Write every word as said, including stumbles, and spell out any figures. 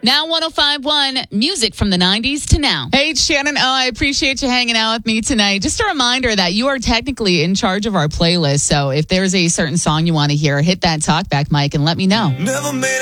Now one oh five point one, music from the nineties to now. Hey, it's Shannon. Oh, I appreciate you hanging out with me tonight. Just a reminder that you are technically in charge of our playlist. So if there's a certain song you want to hear, hit that talkback mic and let me know. Never made